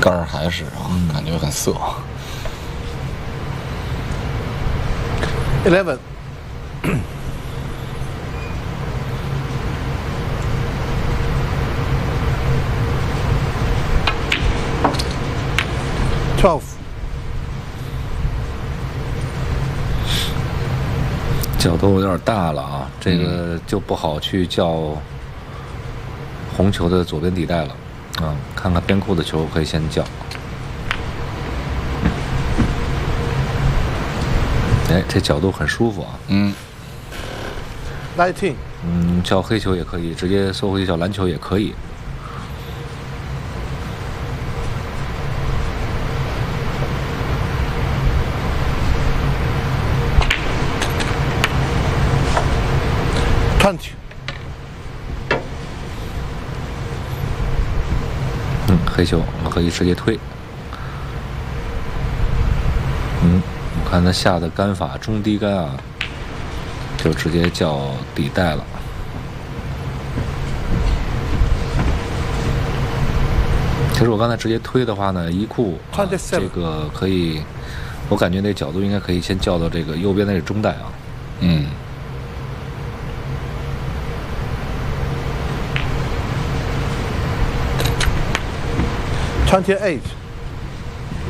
杆儿还是啊，感觉很涩。 11 12 角度有点大了啊，这个就不好去叫红球的左边底袋了啊。看看边库的球可以先叫。哎，这角度很舒服啊。 19 叫黑球也可以，直接收回去叫篮球也可以。 20 黑球可以直接推。我看他下的杆法中低杆啊，就直接叫底袋了。其实我刚才直接推的话呢，一库这个可以，我感觉那角度应该可以先叫到这个右边的这中袋啊。 28